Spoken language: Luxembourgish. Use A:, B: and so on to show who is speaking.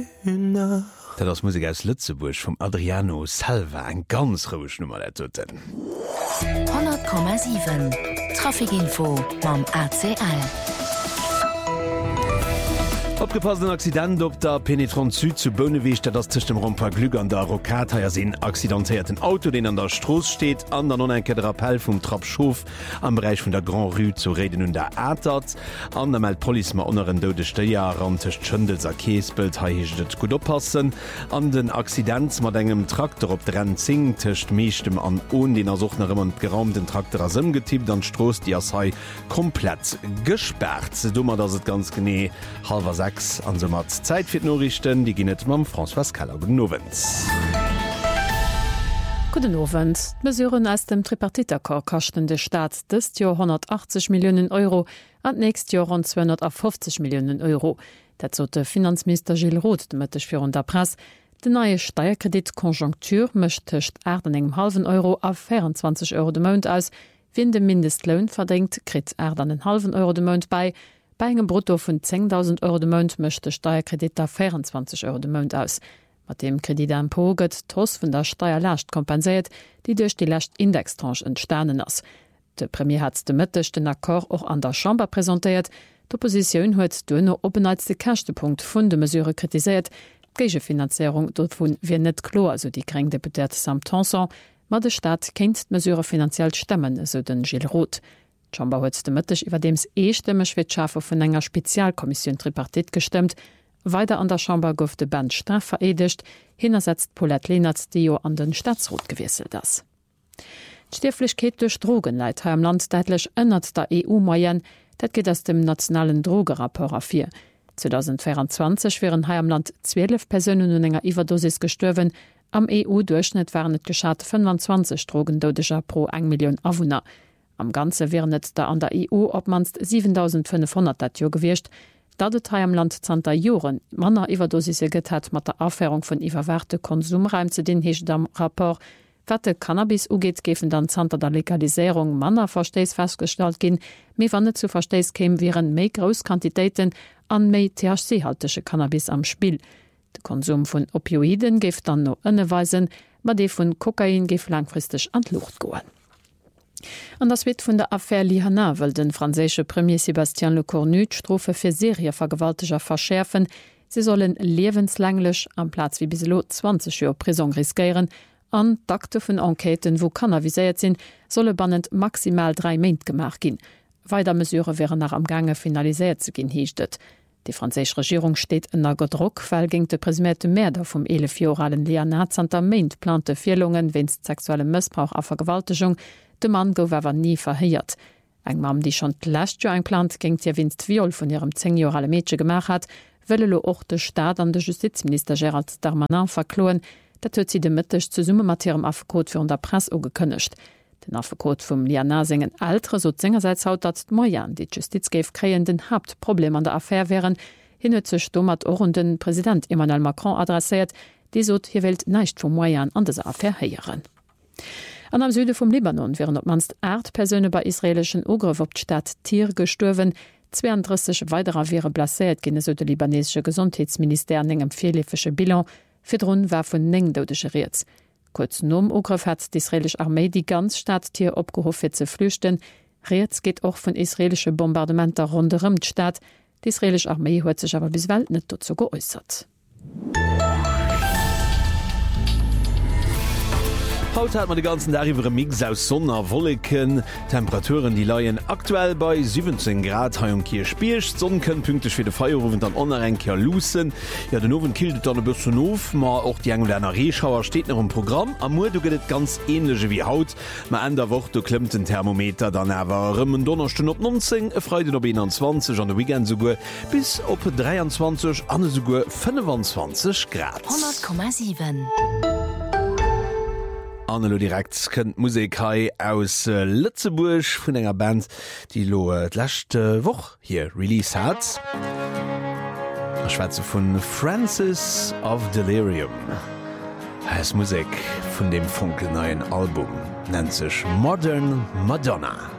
A: Das Musik aus Lützeburg vom Adriano Salva, ein ganz ruhig Nummer der Toten.
B: 100,7 Trafikinfo beim ACL.
A: Abgepassten Accident op der Penetrant Süd zu Bönnewicht, dat das zwischen dem Romper Glück an der Rokataier sinn accidentéierten Auto, den an der Stroß steht, an der non-enke Appell vum Trappschof am Bereich vun der Grand Rue zu reden und der Atert. An der Meld Polizei onneren dode Steier an techt Schëndelser Keesbild haet gut oppassen. An den Accident mat engem Traktor op drenn zing techt meestem an on den ersuchnerem geraumten Traktor as getippt an Stroß die as komplett gesperrt. Dummer dat het ganz gené halber 6 an so mat Zeit fir Norrichten, die ginnet mam François Keller Nowens.
C: Guten Abend. Mesuren aus dem Tripartitakor kachten de Staat dëst Jahr 180 Millionen Euro an nächst Jahr rund 250 Millionen Euro. Dat zo de Finanzminister Gilles Roth demëttech fir der Press. De neue Steuerkreditkonjunktur mëchtecht 8,5 Euro auf 24 Euro de Mount aus. Wenn de Mindestlohn verdingt, krit 8,5 Euro de Mount bei. Bei engem Brutto vun 10.000 Euro de Mount mëchte Steuerkrediter 24 Euro de Mount aus. Mat dem Kredit empo gëtt tross vun der Steuerlächt kompenséiert, die duch die Lächt Indextranche entstanen ass. De Premier hat de Mëttech den Akkor och an der Chamber präsentiert. D'Opposition huet dunner openheitste Kächtepunkt vun de Mesure kritiséiert. D'Gege Finanzierung dort vun wie net klo, also die kreng Deputat Sam Tanson, mat de Staat kenint d'Mesure finanziell stemmen, so den Gilles Roth. Chamber huet de Mëttech iwwer dems eestemmech Wirtschaffer vun enger Spezialkommission Tripartit gestimmt. Weiter an der Chamber gouf de Band Straf veredigt, hinnersetzt Paulette Lehnertz, die jo an den Staatsrot gewieselt ass. D'Stieflichkeet durch Drogen leit ha am Land deitlech ënnert der EU-Moyen, dat geht aus dem nationalen Drogerapport a4. 2024 wären ha am Land 12 Personen und enger Iwerdosis gestürwen, am EU-Durchschnitt waren net geschat 25 Drogendodeger pro 1 Million Awohner. Am Ganze wären net da an der EU op manst 7.500 dat Jo gewircht, dat de am Land Zter Joren Manner Iwerdosise gethat mat der Aufhörung vun iwwerwerte Konsumreim zu den Hechdam rapport, wat de Cannabis ugeet gefen dann Zter der Legalisierung Manner verstees festgestalt gin, méi wann net zu verstees käm wären méi Grousquantitéiten an méi THC-haltesche Cannabis am Spiel. De Konsum vun Opioiden geft dann no ënneweisen, mat dee vun Kokain gef langfristig an Luucht goen. An das Wit vun der Affaire Lihana wëll den franzésche Premier Sébastien Lecornu Strofe fir Serievergewaltiger verschärfen. Sie sollen lebenslänglech am Platz wie biselo 20 Joer Prison riskieren. An Dakte vun Enqueten, wo kannaviséiert sinn, solle bannend maximal 3 Meint gemach gin. Weider Mesure wären nach am Gange finaliséiert ze gin hiechtet. Die franzésche Regierung steht ënner Gedruck, weil ging de Präsidente Mäder vom 11-joralen Lihana Zter Meint plante Vielungen wennst sexuelle Missbrauch a Vergewaltigung. De Mann gouf awer nie verheiert. Eg Mam, die schon d'lächt Jo einplant, géint ihr winst Viol vun ihrem 10-jorale Mädchen gemach hat, wëlle lo och de Staat an de Justizminister Gérald Darmanin verkloen, dat huet sie de Mëttech zu Summe mat ihrem Affekot fir der Press ugekënnecht. Den Affekot vum Lihana singen Altre so zingerseits haut dat d'Moyan, die Justiz geif kreien den Hauptproblem an der Affaire wären, hin huet sech dommert och den Präsident Emmanuel Macron adressiert, die sot hier Welt neicht vum Moyan an dieser Affaire heieren. An am Süde vom Libanon wären op manst 8 Persöne bei israelischen Ugriff op d'Stadt Tir gestorven, 32 weiterer wäre blessiert gene so de libanesische Gesundheitsminister engem vielefische Bilan, firrun war vun 9 dodesche Reets. Kurz nom Ugriff hat d'israelisch Armee die ganz Stadt Tir opgehoffet ze flüchten. Reets geht auch von israelische Bombardementer runderem d'Stadt. Die israelische Armee huet sich aber bis Welt net dazu geäußert.
A: Haut hat man den ganzen Tag Mix aus Sonne, Wolken, Temperaturen, die leien aktuell bei 17 Grad Haionkier spielcht. Sonnen können pünktlich für den Feierabend dann onerenker lusen. Ja, den Ofen kildet dann ein bisschen auf, aber auch die Engländer Rehschauer steht noch im Programm. Am Morgen geht es ganz ähnlich wie heute. Mal in der Woche klimmt ein Thermometer dann aber am Donnerstag auf 19, Freitag auf 21, an der Weekend sogar bis auf 23, an sogar 25 Grad.
B: 100,7
A: Anlo direkt kënnt Musik aus Lützeburg vun enger Band, die lo d'lächte woch hier Release hat. Schweze vun Francis of Delirium. Heißt Musik vun dem funkelneuen Album nennt sich Modern Madonna.